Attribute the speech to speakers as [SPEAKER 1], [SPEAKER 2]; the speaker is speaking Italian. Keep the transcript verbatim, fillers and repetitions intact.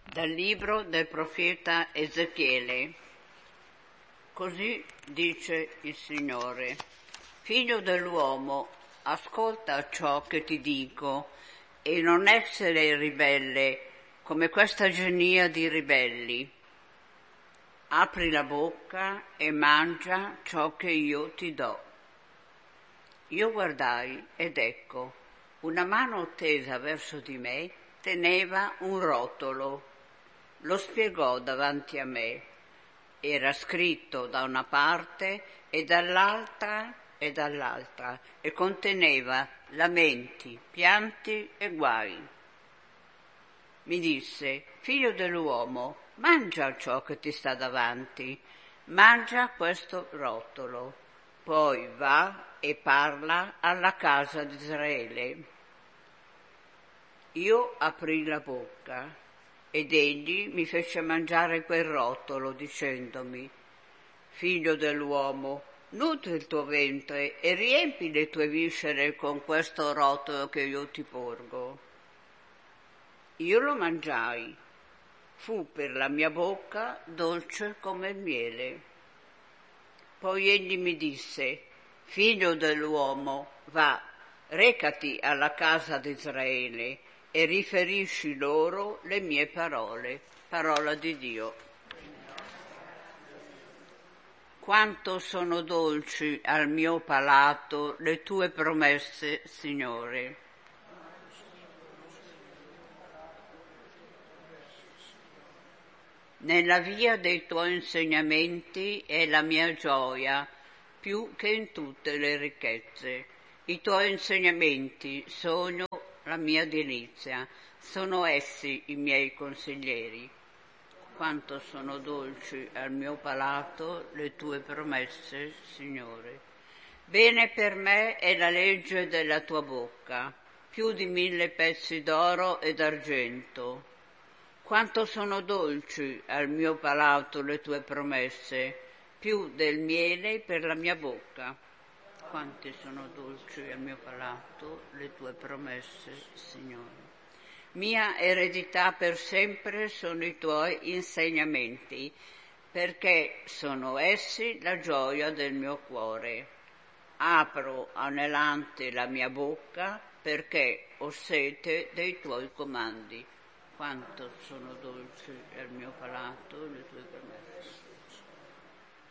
[SPEAKER 1] Dal libro del profeta Ezechiele. Così dice il Signore: Figlio dell'uomo, ascolta ciò che ti dico e non essere ribelle come questa genia di ribelli. Apri la bocca e mangia ciò che io ti do. Io guardai ed ecco, una mano tesa verso di me teneva un rotolo. Lo spiegò davanti a me. Era scritto da una parte e dall'altra e dall'altra e conteneva lamenti, pianti e guai. Mi disse: figlio dell'uomo, mangia ciò che ti sta davanti, mangia questo rotolo, poi va e parla alla casa di Israele. Io aprì la bocca ed egli mi fece mangiare quel rotolo, dicendomi: figlio dell'uomo, nutri il tuo ventre e riempi le tue viscere con questo rotolo che io ti porgo. Io lo mangiai, fu per la mia bocca dolce come il miele. Poi egli mi disse: figlio dell'uomo, va, recati alla casa di Israele e riferisci loro le mie parole. Parola di Dio. Quanto sono dolci al mio palato le tue promesse, Signore. Nella via dei tuoi insegnamenti è la mia gioia, più che in tutte le ricchezze. I tuoi insegnamenti sono la mia delizia, sono essi i miei consiglieri. Quanto sono dolci al mio palato le tue promesse, Signore. Bene per me è la legge della tua bocca, più di mille pezzi d'oro ed argento. Quanto sono dolci al mio palato le tue promesse, più del miele per la mia bocca. Quanti sono dolci al mio palato le tue promesse, Signore. Mia eredità per sempre sono i tuoi insegnamenti, perché sono essi la gioia del mio cuore. Apro anelante la mia bocca, perché ho sete dei tuoi comandi. Quanto sono dolci al mio palato le tue promesse.